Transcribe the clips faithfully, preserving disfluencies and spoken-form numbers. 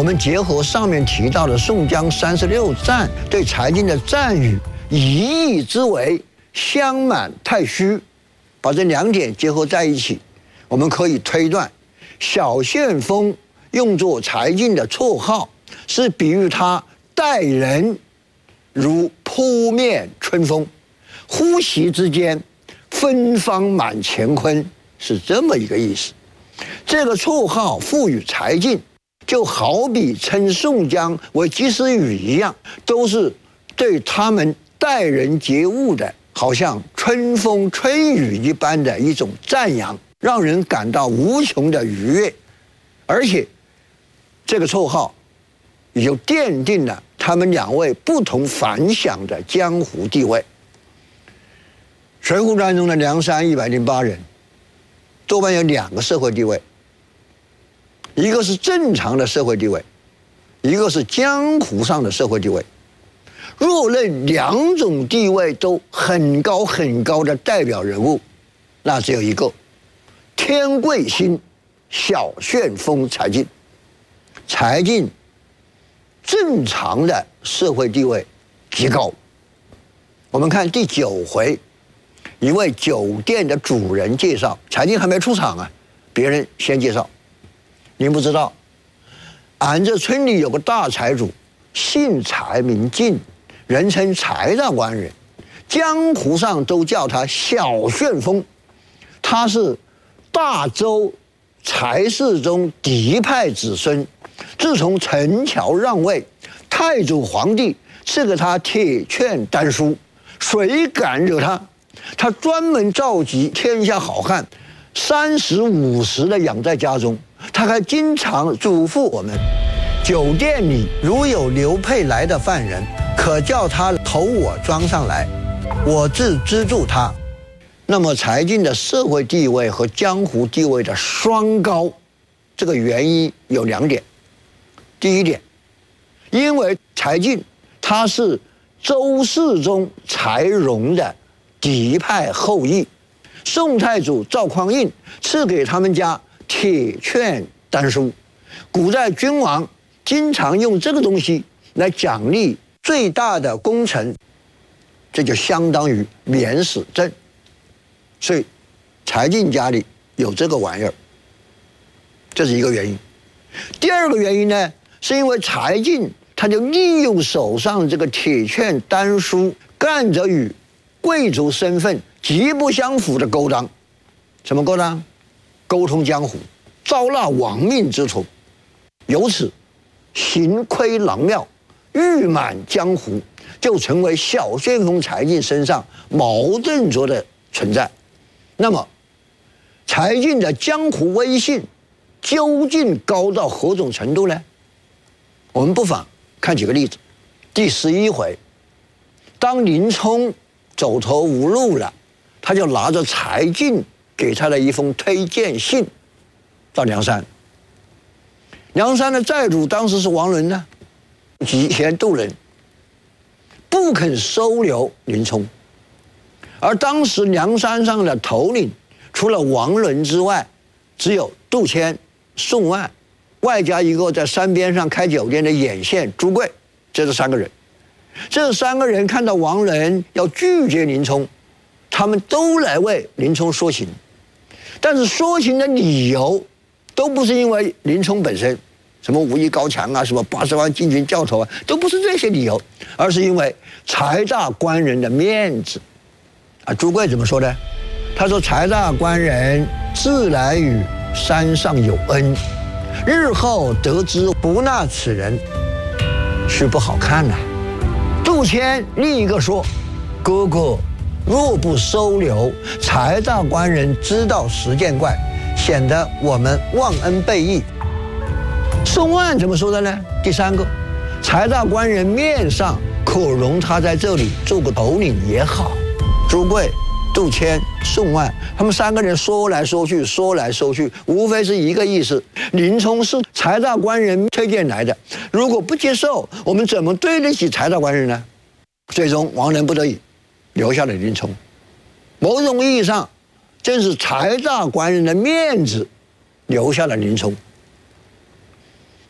们结合上面提到的宋江三十六赞对柴进的赞语，以义之为相满太虚，把这两点结合在一起，我们可以推断，小旋风用作柴进的绰号，是比喻他待人如扑面春风，呼吸之间芬芳满乾坤，是这么一个意思。这个绰号赋予柴进，就好比称宋江为及时雨一样，都是对他们待人接物的，好像春风吹雨一般的一种赞扬，让人感到无穷的愉悦。而且这个绰号也就奠定了他们两位不同凡响的江湖地位。水浒传中的梁山一百零八人，多半有两个社会地位，一个是正常的社会地位，一个是江湖上的社会地位。若论两种地位都很高很高的代表人物，那只有一个：天贵星小旋风柴进。柴进正常的社会地位极高。我们看第九回，一位酒店的主人介绍，柴进还没出场啊，别人先介绍。您不知道，俺这村里有个大财主，姓柴名进，人称柴大官人，江湖上都叫他小旋风。他是大周柴氏中嫡派子孙，自从陈桥让位，太祖皇帝赐给他铁券丹书，谁敢惹他？他专门召集天下好汉，三十五十的养在家中。他还经常嘱咐我们，酒店里如有刘沛来的犯人，可叫他投我庄上来，我自资助他。那么柴进的社会地位和江湖地位的双高，这个原因有两点。第一点，因为柴进他是周世宗柴荣的嫡派后裔，宋太祖赵匡胤赐给他们家铁券丹书，古代君王经常用这个东西来奖励最大的功臣，这就相当于免死证。所以柴进家里有这个玩意儿，这是一个原因。第二个原因呢，是因为柴进他就利用手上这个铁券丹书，干着与贵族身份极不相符的勾当。什么勾当？沟通江湖，招纳亡命之徒，由此行窥郎庙，誉满江湖，就成为小旋风柴进身上矛盾着的存在。那么柴进的江湖威信究竟高到何种程度呢？我们不妨看几个例子。第十一回，当林冲走投无路了，他就拿着柴进给他的一封推荐信到梁山。梁山的寨主当时是王伦呢，嫉贤妒能，不肯收留林冲。而当时梁山上的头领，除了王伦之外，只有杜迁、宋万，外加一个在山边上开酒店的眼线朱贵，这是三个人。这三个人看到王伦要拒绝林冲，他们都来为林冲说情，但是说情的理由都不是因为林冲本身，什么武艺高强啊，什么八十万禁军教头啊，都不是这些理由，而是因为柴大官人的面子。啊，朱贵怎么说呢？他说：“柴大官人自来与山上有恩，日后得知不纳此人，是不好看呐、啊。”杜迁另一个说：“哥哥若不收留，柴大官人知道时见怪，显得我们忘恩背义。”宋万怎么说的呢？第三个，柴大官人面上可容他在这里做个头领也好。朱贵、杜迁、宋万，他们三个人说来说去，说来说去，无非是一个意思：林冲是柴大官人推荐来的，如果不接受，我们怎么对得起柴大官人呢？最终，王伦不得已留下了林冲。某种意义上，正是柴大官人的面子留下了林冲。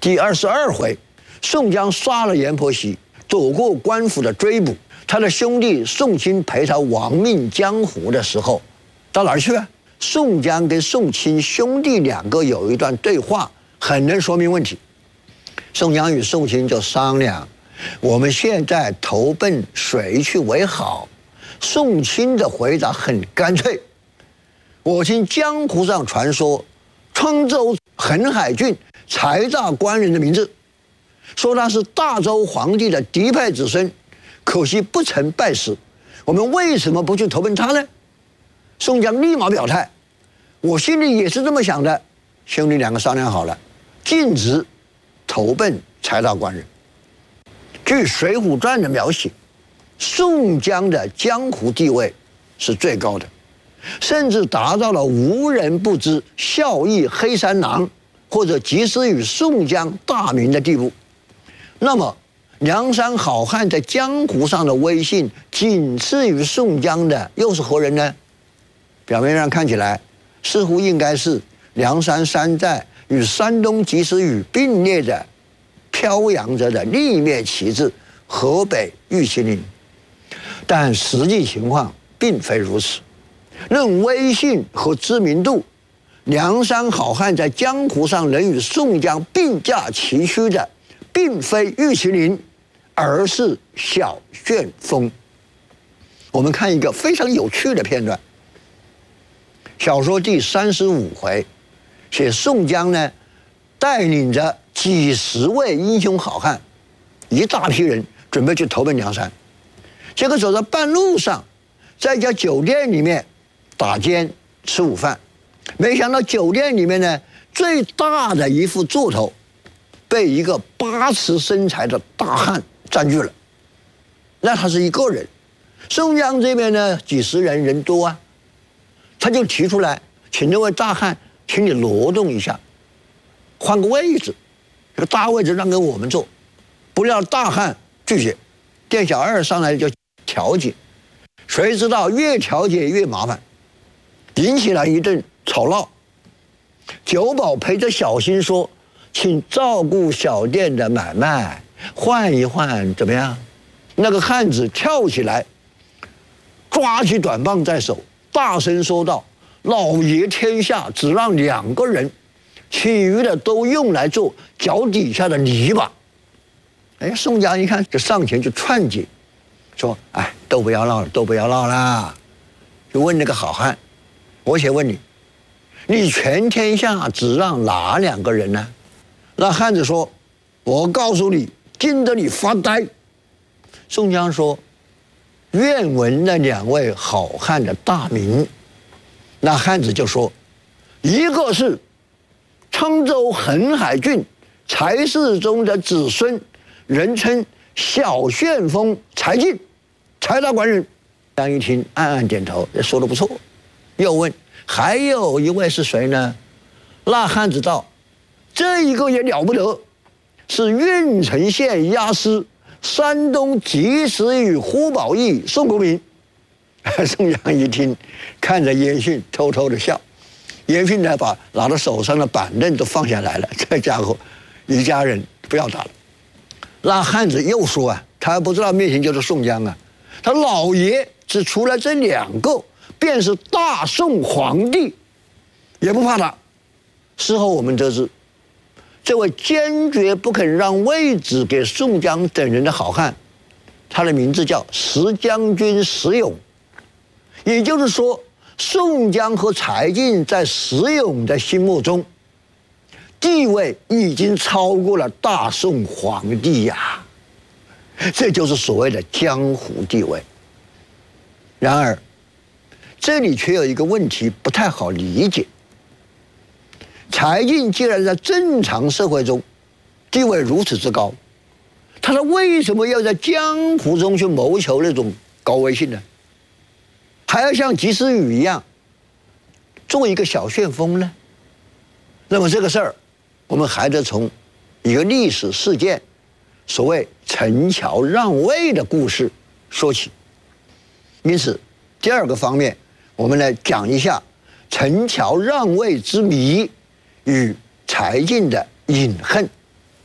第二十二回，宋江杀了阎婆惜，躲过官府的追捕。他的兄弟宋钦陪他亡命江湖的时候，到哪儿去啊？宋江跟宋钦兄弟两个有一段对话，很能说明问题。宋江与宋钦就商量，我们现在投奔谁去为好？宋钦的回答很干脆，我听江湖上传说，沧州横海郡柴大官人的名字，说他是大周皇帝的嫡派子孙，可惜不曾拜师，我们为什么不去投奔他呢？宋江立马表态，我心里也是这么想的。兄弟两个商量好了，径直投奔柴大官人。据《水浒传》的描写，宋江的江湖地位是最高的，甚至达到了无人不知孝义黑山狼或者及时雨宋江大名的地步。那么梁山好汉在江湖上的威信仅次于宋江的又是何人呢？表面上看起来似乎应该是梁山山寨与山东及时雨并列的飘扬着的另一面旗帜河北玉麒麟，但实际情况并非如此。论威信和知名度，梁山好汉在江湖上能与宋江并驾齐驱的并非玉麒麟，而是小旋风。我们看一个非常有趣的片段。小说第三十五回，写宋江呢带领着几十位英雄好汉，一大批人准备去投奔梁山。结果走到半路上，在一家酒店里面打尖吃午饭，没想到酒店里面呢最大的一副座头被一个八尺身材的大汉占据了。那他是一个人，宋江这边呢几十人，人多啊，他就提出来，请这位大汉，请你挪动一下，换个位置，这个大位置让给我们坐。不料大汉拒绝，店小二上来就调解，谁知道越调解越麻烦，引起了一顿吵闹。酒保陪着小心说，请照顾小店的买卖，换一换怎么样？那个汉子跳起来，抓起短棒在手，大声说道，老爷天下只让两个人，其余的都用来做脚底下的泥巴。哎，宋江一看就上前去劝解，说，哎，都不要闹了，都不要闹了。就问那个好汉，我且问你，你全天下只让哪两个人呢？那汉子说，我告诉你，惊得你发呆。宋江说，愿闻那两位好汉的大名。那汉子就说，一个是沧州横海郡柴氏宗的子孙，人称小旋风柴进，柴大官人。张一听暗暗点头，说得不错。又问，还有一位是谁呢？那汉子道，这一个也了不得，是郓城县押司山东及时雨呼保义宋公明。宋江一听，看着严迅偷偷的笑。严迅呢，把拿到手上的板凳都放下来了。这家伙，一家人不要打了。那汉子又说啊，他还不知道面前就是宋江啊，他老爷只除了这两个，便是大宋皇帝，也不怕他。事后我们得知，这位坚决不肯让位置给宋江等人的好汉，他的名字叫石将军石勇。也就是说，宋江和柴进在石勇的心目中，地位已经超过了大宋皇帝呀，这就是所谓的江湖地位。然而，这里却有一个问题不太好理解。柴进既然在正常社会中地位如此之高，他为什么要在江湖中去谋求那种高威信呢？还要像及时雨一样做一个小旋风呢？那么这个事儿，我们还得从一个历史事件，所谓陈桥让位的故事说起。因此，第二个方面，我们来讲一下陈桥让位之谜与柴进的隐恨。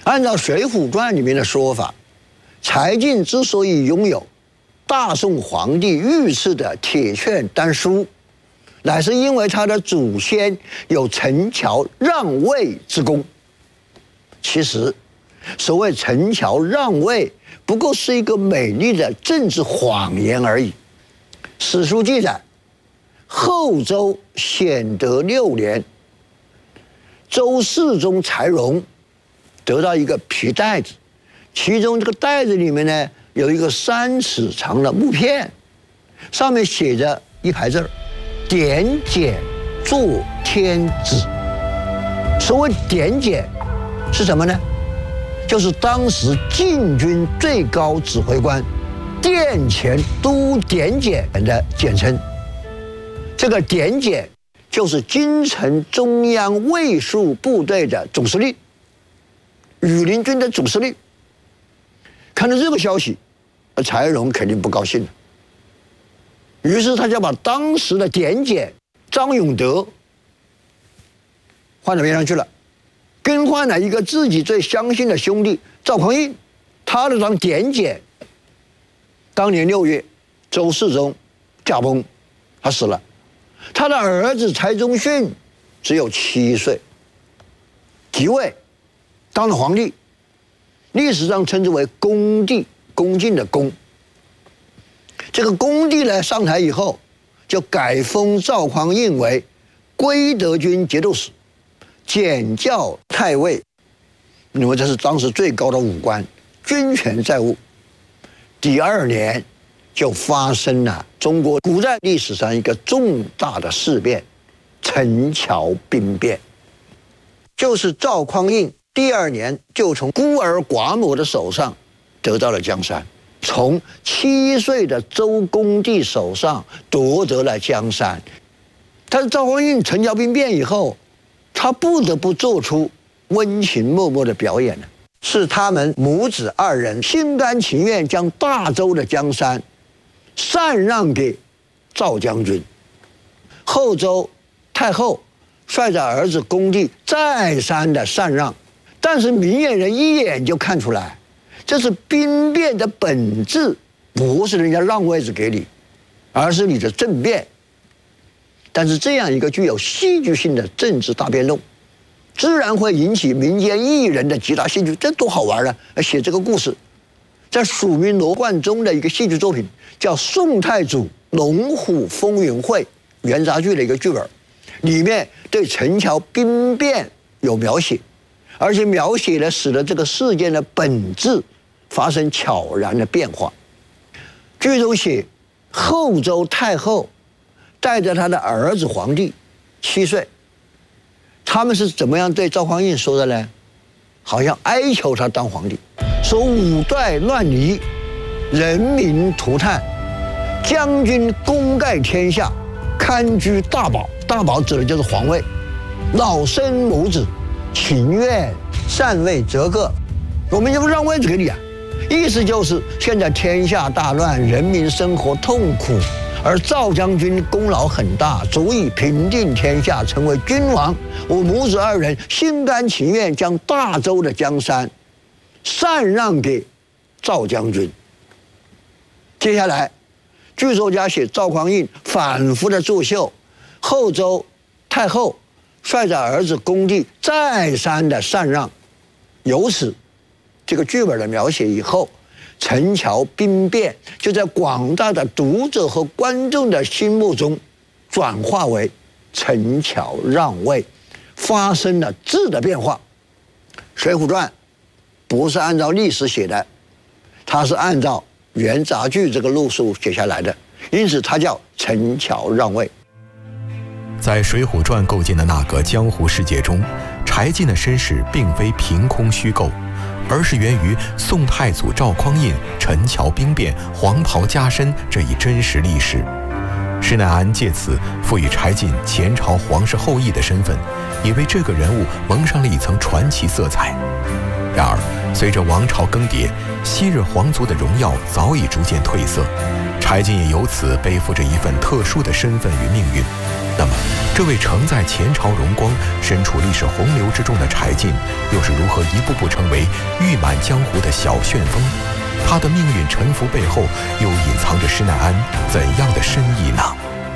按照《水浒传》里面的说法，柴进之所以拥有大宋皇帝御赐的铁券丹书，乃是因为他的祖先有陈桥让位之功。其实，所谓陈桥让位，不过是一个美丽的政治谎言而已。史书记载，后周显德六年，周世宗柴荣得到一个皮袋子，其中这个袋子里面呢有一个三尺长的木片，上面写着一排字儿：“点检作天子。”所谓点检是什么呢？就是当时禁军最高指挥官殿前都点检的简称。这个点检就是京城中央卫戍部队的总司令，羽林军的总司令。看到这个消息，柴荣肯定不高兴了，于是他就把当时的点检张永德换到边上去了，更换了一个自己最相信的兄弟赵匡胤，他的当点检。当年六月，周世宗驾崩，他死了。他的儿子柴宗训只有七岁，即位，当了皇帝，历史上称之为恭帝，恭敬的恭。这个恭帝呢上台以后，就改封赵匡胤为归德军节度使，检校太尉，因为这是当时最高的武官，军权在握。第二年就发生了中国古代历史上一个重大的事变——陈桥兵变。就是赵匡胤第二年就从孤儿寡母的手上得到了江山，从七岁的周恭帝手上夺得了江山。但是赵匡胤陈桥兵变以后，他不得不做出温情脉脉的表演了。是他们母子二人心甘情愿将大周的江山禅让给赵将军。后周太后率着儿子恭帝再三的禅让，但是明眼人一眼就看出来，这是兵变的本质不是人家让位置给你，而是你的政变。但是这样一个具有戏剧性的政治大辩论，自然会引起民间艺人的极大兴趣，这多好玩啊！写这个故事，在署名罗贯中的一个戏剧作品叫《宋太祖龙虎风云会》元杂剧的一个剧本，里面对陈桥兵变有描写，而且描写了使得这个事件的本质发生悄然的变化。剧中写后周太后带着他的儿子皇帝七岁，他们是怎么样对赵匡胤说的呢？好像哀求他当皇帝，说五代乱离，人民涂炭，将军功盖天下，堪居大宝。大宝指的就是皇位。老生母子，情愿禅位则个，我们就不让位置给你啊！意思就是现在天下大乱，人民生活痛苦，而赵将军功劳很大，足以平定天下，成为君王。我母子二人心甘情愿将大周的江山禅让给赵将军。接下来，剧作家写赵匡胤反复的作秀，后周太后率着儿子恭帝再三的禅让，由此这个剧本的描写以后，陈桥兵变就在广大的读者和观众的心目中转化为陈桥让位，发生了质的变化。《水浒传》不是按照历史写的，它是按照元杂剧这个路数写下来的，因此它叫陈桥让位。 在《水浒传》构建的那个江湖世界中，柴进的身世并非凭空虚构，而是源于宋太祖赵匡胤陈桥兵变、黄袍加身这一真实历史。施耐庵借此赋予柴进前朝皇室后裔的身份，也为这个人物蒙上了一层传奇色彩。然而，随着王朝更迭，昔日皇族的荣耀早已逐渐褪色， 柴进也由此背负着一份特殊的身份与命运。那么，这位承载前朝荣光、身处历史洪流之中的柴进，又是如何一步步成为誉满江湖的小旋风？他的命运沉浮背后，又隐藏着施耐庵怎样的深意呢？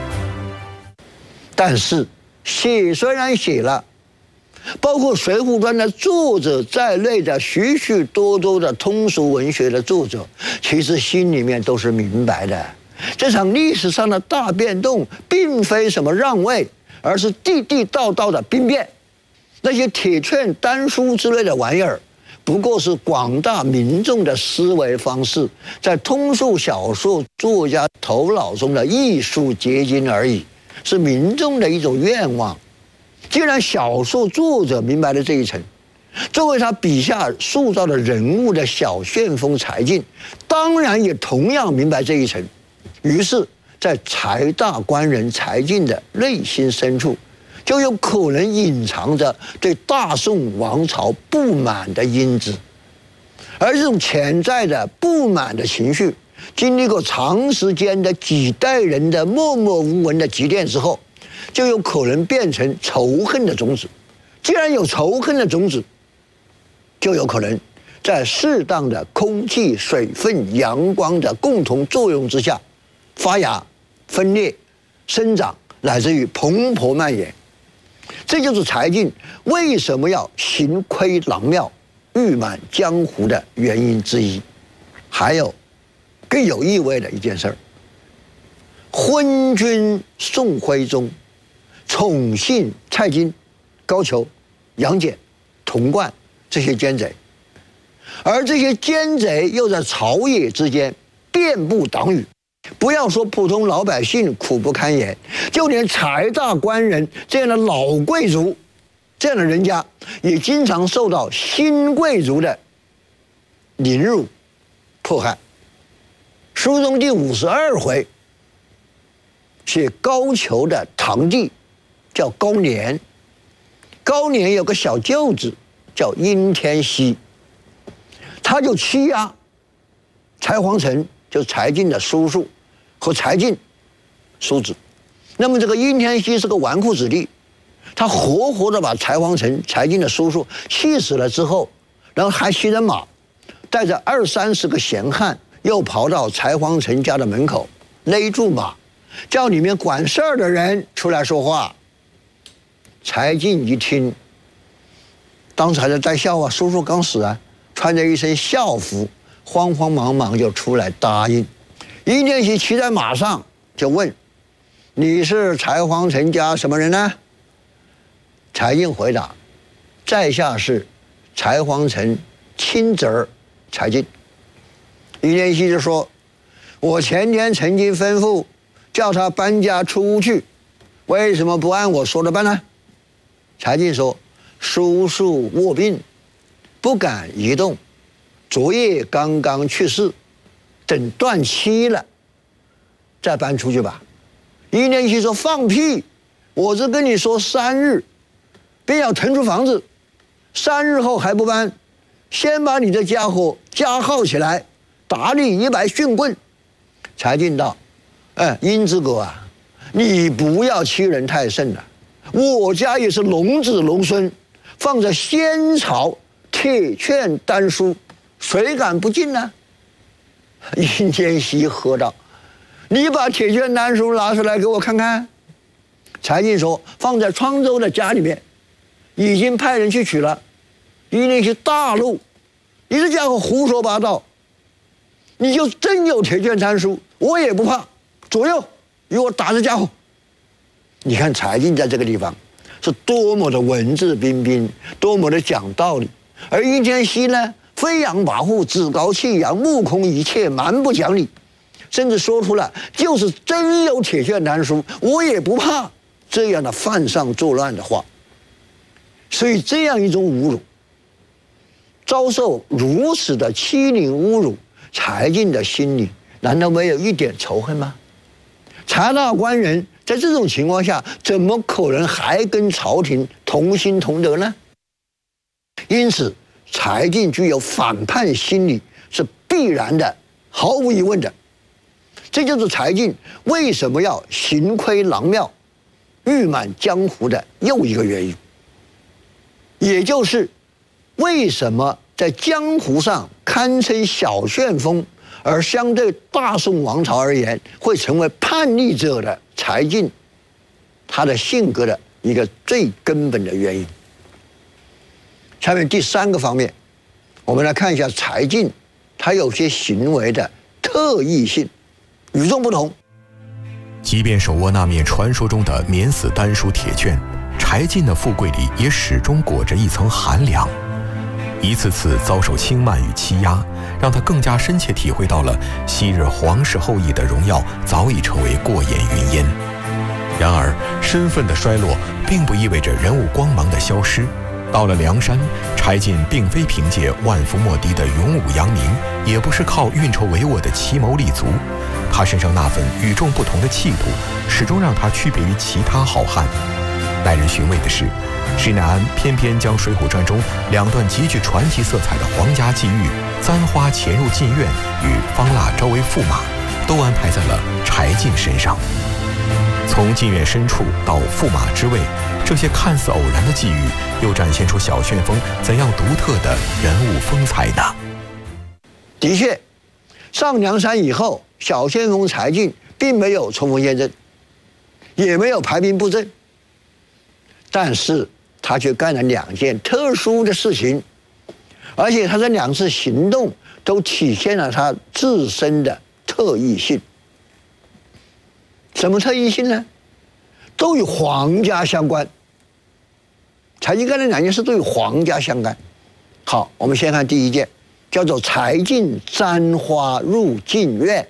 但是，写虽然写了，包括《水浒传》的作者在内的许许多多的通俗文学的作者，其实心里面都是明白的。这场历史上的大变动，并非什么让位，而是地地道道的兵变。那些铁券、丹书之类的玩意儿，不过是广大民众的思维方式，在通俗小说作家头脑中的艺术结晶而已，是民众的一种愿望。既然小说作者明白了这一层，作为他笔下塑造的人物的小旋风柴进，当然也同样明白这一层。于是，在柴大官人柴进的内心深处，就有可能隐藏着对大宋王朝不满的因子，而这种潜在的不满的情绪，经历过长时间的几代人的默默无闻的积淀之后，就有可能变成仇恨的种子。既然有仇恨的种子，就有可能在适当的空气、水分、阳光的共同作用之下，发芽、分裂、生长，乃至于蓬勃蔓延。这就是柴进为什么要行窥郎庙、誉满江湖的原因之一。还有更有意味的一件事儿：昏君宋徽宗宠信蔡京、高俅、杨戬、童贯这些奸贼，而这些奸贼又在朝野之间遍布党羽。不要说普通老百姓苦不堪言，就连柴大官人这样的老贵族，这样的人家，也经常受到新贵族的凌辱、迫害。书中第五十二回写高俅的堂弟叫高廉，高廉有个小舅子叫殷天锡，他就欺压柴皇城，就是柴进的叔叔和柴进叔子。那么这个殷天锡是个纨绔子弟，他活活的把柴皇城柴进的叔叔气死了之后，然后还骑着马，带着二三十个闲汉，又跑到柴皇城家的门口，勒住马，叫里面管事儿的人出来说话。柴进一听，当时还在带笑啊，叔叔刚死啊，穿着一身校服，慌慌忙忙就出来答应。殷天锡骑在马上就问：“你是柴皇城家什么人呢？”柴进回答：“在下是柴皇城亲侄儿柴进。”殷天锡就说：“我前天曾经吩咐叫他搬家出去，为什么不按我说的办呢？”柴进说：“叔叔卧病，不敢移动，昨夜刚刚去世，等断期了再搬出去吧。”殷天锡说：“放屁！我是跟你说三日，便要腾出房子，三日后还不搬，先把你这家伙加号起来，打你一百训棍。”柴进道：“哎，殷之哥啊，你不要欺人太甚了。我家也是龙子龙孙，放着仙草铁券丹书，谁敢不进呢？”殷天锡喝道：“你把铁券丹书拿出来给我看看。”柴进说：“放在沧州的家里面，已经派人去取了。”殷天锡大怒：“你这家伙胡说八道！你就真有铁券丹书，我也不怕。左右与我打这家伙！”你看柴进在这个地方是多么的文质彬彬，多么的讲道理，而殷天锡呢，飞扬跋扈，趾高气扬，目空一切，蛮不讲理，甚至说出了就是真有铁券丹书，我也不怕这样的犯上作乱的话。所以这样一种侮辱，遭受如此的欺凌侮辱，柴进的心里难道没有一点仇恨吗？柴大官人在这种情况下，怎么可能还跟朝廷同心同德呢？因此，柴进具有反叛心理是必然的，毫无疑问的。 这就是柴进为什么要行窥郎庙、誉满江湖的又一个原因，也就是为什么在江湖上堪称小旋风，而相对大宋王朝而言会成为叛逆者的柴进，他的性格的一个最根本的原因。下面第三个方面，我们来看一下柴进他有些行为的特异性，与众不同。 即便手握那面传说中的免死丹书铁券，柴进的富贵里也始终裹着一层寒凉。一次次遭受轻慢与欺压，让他更加深切体会到了昔日皇室后裔的荣耀早已成为过眼云烟。然而，身份的衰落并不意味着人物光芒的消失。到了梁山，柴进并非凭借万夫莫敌的勇武扬名，也不是靠运筹帷幄的奇谋立足，他身上那份与众不同的气度，始终让他区别于其他好汉。耐人寻味的是，施耐庵偏偏将《水浒传》中两段极具传奇色彩的皇家际遇——簪花潜入禁院与方腊招为驸马，都安排在了柴进身上。从禁院深处到驸马之位，这些看似偶然的际遇，又展现出小旋风怎样独特的人物风采呢？ 的确，上梁山以后，小旋风柴进并没有冲锋陷阵，也没有排兵布阵，但是他却干了两件特殊的事情，而且他这两次行动都体现了他自身的特异性。什么特异性呢？都与皇家相关。柴进干的两件事都与皇家相干。好，我们先看第一件，叫做柴进簪花入禁院。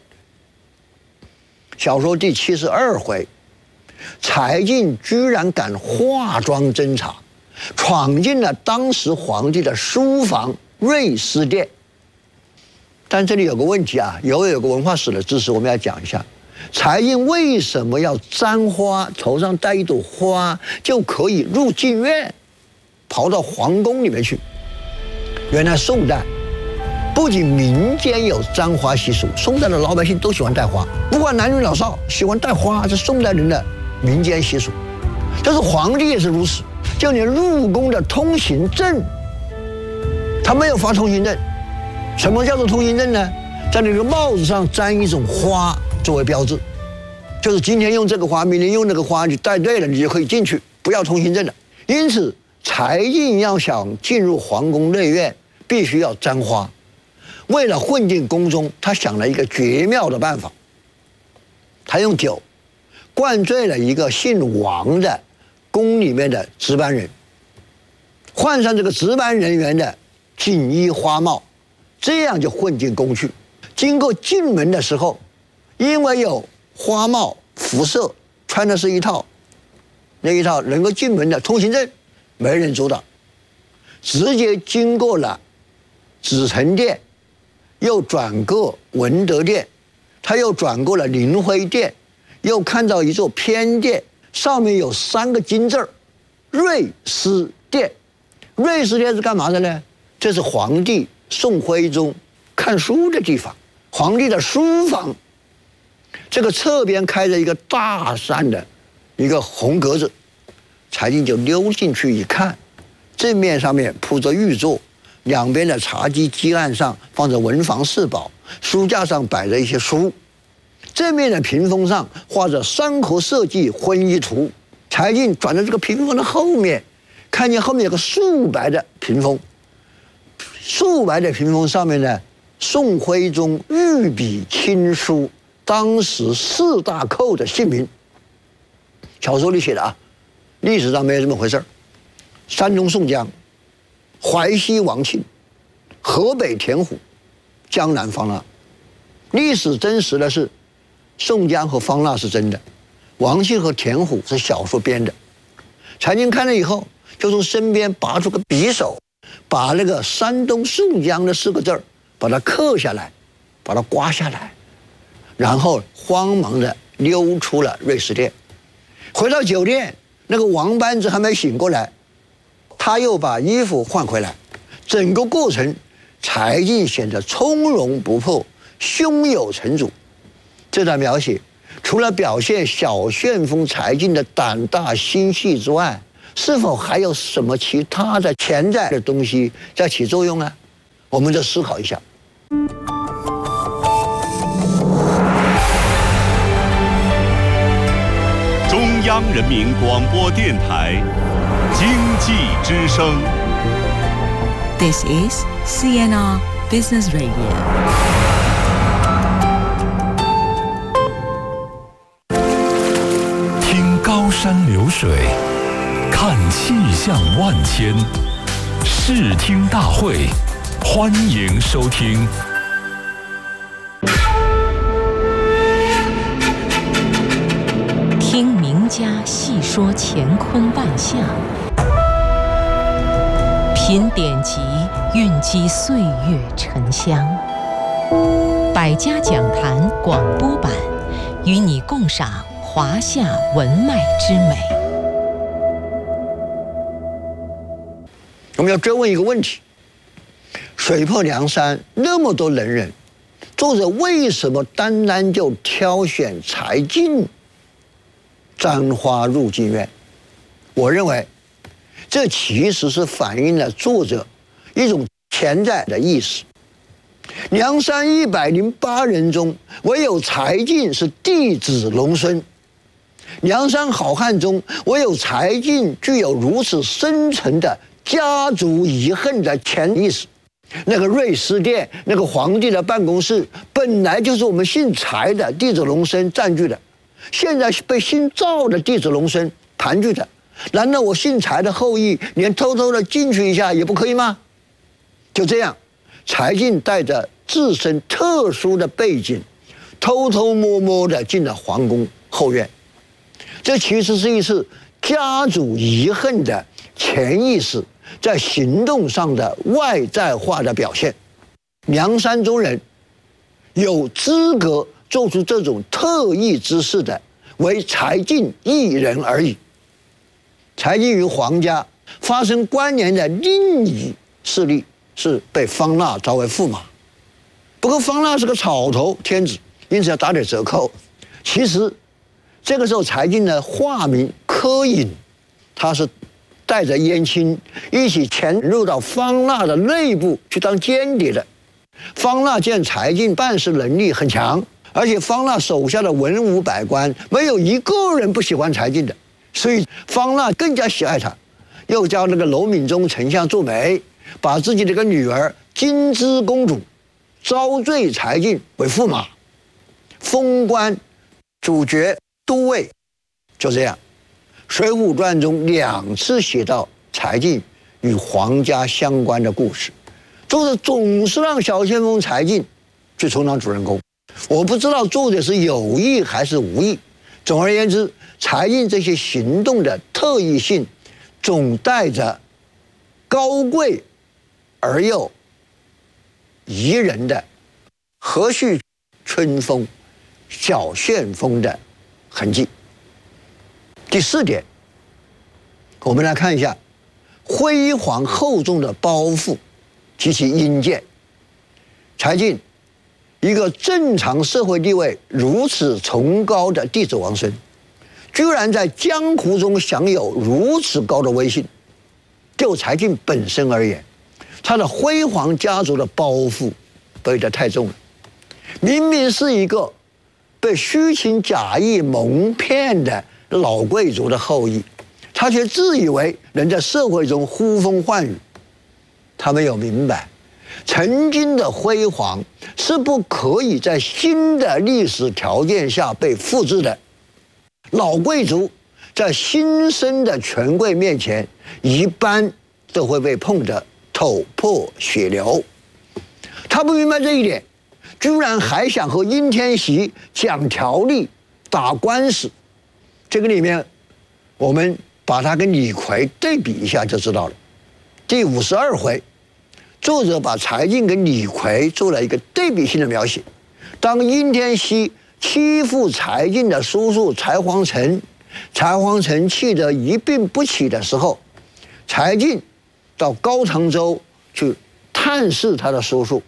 小说第七十二回，柴进居然敢化妆侦查，闯进了当时皇帝的书房瑞思殿。但这里有个问题啊，有有个文化史的知识我们要讲一下。柴进为什么要簪花，头上戴一朵花就可以入禁院，跑到皇宫里面去？原来宋代不仅民间有簪花习俗，宋代的老百姓都喜欢戴花，不管男女老少，喜欢戴花是宋代人的民间习俗。但是皇帝也是如此，就连入宫的通行证，他没有发通行证。什么叫做通行证呢？在那个帽子上粘一种花作为标志，就是今天用这个花，明天用那个花，你戴对了，你就可以进去，不要通行证了。因此，柴进要想进入皇宫内院，必须要簪花。为了混进宫中，他想了一个绝妙的办法。他用酒灌醉了一个姓王的宫里面的值班人，换上这个值班人员的锦衣花帽，这样就混进宫去。经过进门的时候，因为有花帽服饰，穿的是一套那一套能够进门的通行证，没人阻挡，直接经过了紫宸殿，又转过文德殿，他又转过了灵辉殿，又看到一座偏殿，上面有三个金字儿，瑞思殿。瑞思殿是干嘛的呢？这是皇帝宋徽宗看书的地方，皇帝的书房。这个侧边开着一个大扇的一个红格子，柴进就溜进去一看，正面上面铺着玉座，两边的茶几几案上放着文房四宝，书架上摆着一些书，正面的屏风上画着三国社稷婚姻图。柴进转到这个屏风的后面，看见后面有个素白的屏风，素白的屏风上面呢，宋徽宗御笔亲书当时四大寇的姓名。小说里写的啊，历史上没有这么回事儿。山东宋江、淮西王庆、河北田虎、江南方腊。历史真实的是，宋江和方腊是真的，王庆和田虎是小说编的。柴进看了以后，就从身边拔出个匕首，把那个山东宋江的四个字儿，把它刻下来，把它刮下来，然后慌忙的溜出了瑞思殿。回到酒店，那个王班子还没醒过来，他又把衣服换回来。整个过程，柴进显得从容不迫，胸有成竹。 这段描写除了表现小旋风柴进的胆大心细之外，是否还有什么其他的潜在的东西在起作用呢？我们再思考一下。 中央人民广播电台经济之声。 This is C N R Business Radio。 听高山流水，看气象万千，视听大会，欢迎收听。 听名家细说乾坤万象，品典籍，蕴积岁月沉香。百家讲坛广播版，与你共赏华夏文脉之美。 我们要追问一个问题：水泊梁山那么多能人，作者为什么单单就挑选柴进簪花入妓院？我认为，这其实是反映了作者一种潜在的意识。梁山一百零八人中，唯有柴进是弟子龙孙。梁山好汉中，唯有柴进具有如此深沉的家族遗恨的潜意识。那个瑞思殿，那个皇帝的办公室，本来就是我们姓柴的弟子龙孙占据的，现在被姓赵的弟子龙孙盘踞的。难道我姓柴的后裔连偷偷的进去一下也不可以吗？就这样，柴进带着自身特殊的背景，偷偷摸摸的进了皇宫后院。这其实是一次家族遗恨的潜意识在行动上的外在化的表现。梁山中人有资格做出这种特异之事的，为柴进一人而已。柴进与皇家发生关联的另一势力是被方腊招为驸马。不过方腊是个草头天子，因此要打点折扣。其实这个时候柴进的化名柯隐，他是带着燕青一起潜入到方腊的内部去当间谍的。方腊见柴进办事能力很强，而且方腊手下的文武百官没有一个人不喜欢柴进的，所以方腊更加喜爱他，又叫那个娄敏忠丞相做媒，把自己的一个女儿金枝公主招赘柴进为驸马，封官主角都尉。就这样，《水浒传》中两次写到柴进与皇家相关的故事，作者总是让小旋风柴进去充当主人公。我不知道作者是有意还是无意。总而言之，柴进这些行动的特异性，总带着高贵而又宜人的和煦春风、小旋风的痕迹。第四点，我们来看一下辉煌厚重的包袱及其阴间。柴进，一个正常社会地位如此崇高的弟子王孙，居然在江湖中享有如此高的威信。就柴进本身而言，他的辉煌家族的包袱背得太重了。明明是一个被虚情假意蒙骗的老贵族的后裔，他却自以为能在社会中呼风唤雨。他没有明白，曾经的辉煌是不可以在新的历史条件下被复制的。老贵族在新生的权贵面前，一般都会被碰得头破血流。他不明白这一点，居然还想和殷天锡讲条例、打官司。这个里面，我们把它跟李逵对比一下就知道了。第五十二回，作者把柴进跟李逵做了一个对比性的描写。当殷天锡欺负柴进的叔叔柴皇城，柴皇城气得一病不起的时候，柴进到高唐州去探视他的叔叔，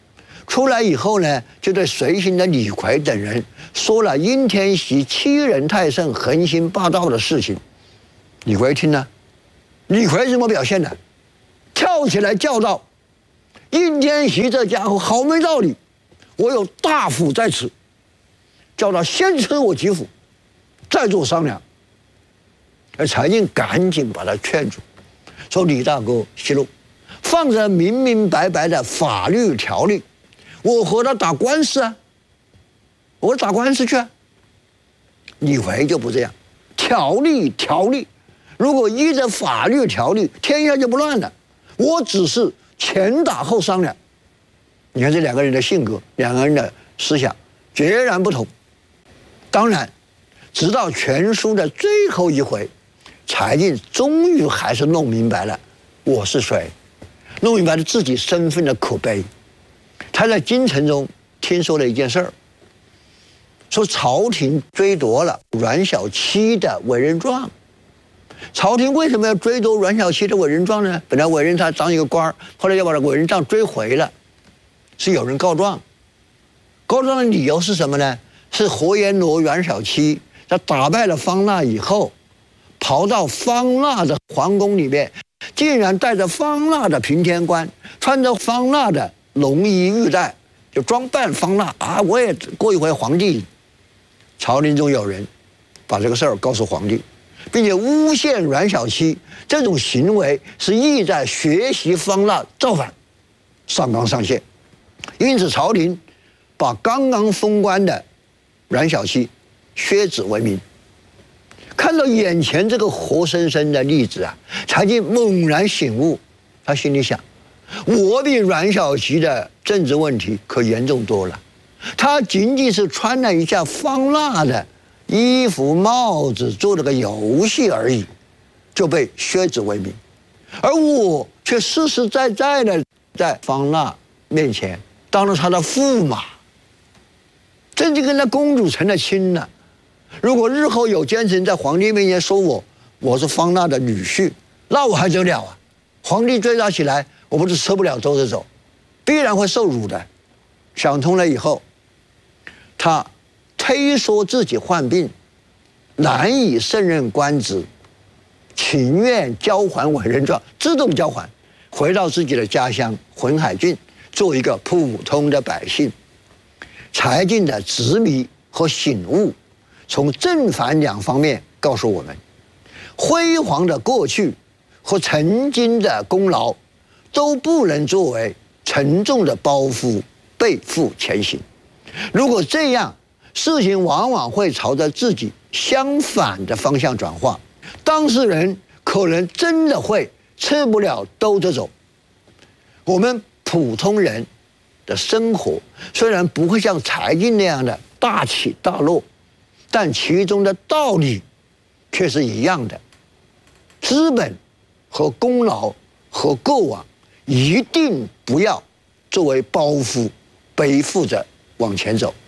出来以后呢，就对随行的李逵等人说了殷天锡欺人太甚、横行霸道的事情。李逵听了，李逵怎么表现的？跳起来叫道：“殷天锡这家伙好没道理！我有大府在此，叫他先吃我几府，再做商量。”而柴进赶紧把他劝住，说：“李大哥息怒，放着明明白白的法律条例，我和他打官司啊，我打官司去啊。”李逵就不这样，条例条例，如果依着法律条例，天下就不乱了。我只是前打后商量。你看这两个人的性格，两个人的思想截然不同。当然，直到全书的最后一回，柴进终于还是弄明白了我是谁，弄明白了自己身份的可悲。他在京城中听说了一件事儿，说朝廷追夺了阮小七的委任状。朝廷为什么要追夺阮小七的委任状呢？本来委任他当一个官，后来要把他委任状追回了，是有人告状。告状的理由是什么呢？是活阎罗阮小七他打败了方腊以后，跑到方腊的皇宫里面，竟然带着方腊的平天冠，穿着方腊的龙衣玉带，就装扮方腊啊！我也过一回皇帝。朝廷中有人把这个事儿告诉皇帝，并且诬陷阮小七这种行为是意在学习方腊造反，上纲上线。因此，朝廷把刚刚封官的阮小七削职为民。看到眼前这个活生生的例子啊，柴进猛然醒悟，他心里想：我比阮小七的政治问题可严重多了。他仅仅是穿了一下方腊的衣服帽子，做了个游戏而已，就被削职为民，而我却实实在在的在方腊面前当了他的驸马，真就跟那公主成了亲了。如果日后有奸臣在皇帝面前说我我是方腊的女婿，那我还得了啊？皇帝追查起来，我不是吃不了兜着走，必然会受辱的。想通了以后，他推说自己患病，难以胜任官职，情愿交还委任状，自动交还，回到自己的家乡浑海郡，做一个普通的百姓。柴进的执迷和醒悟，从正反两方面告诉我们，辉煌的过去和曾经的功劳都不能作为沉重的包袱背负前行。如果这样，事情往往会朝着自己相反的方向转化，当事人可能真的会吃不了兜着走。我们普通人的生活虽然不会像柴进那样的大起大落，但其中的道理却是一样的。资本和功劳和过往一定不要作为包袱背负着往前走。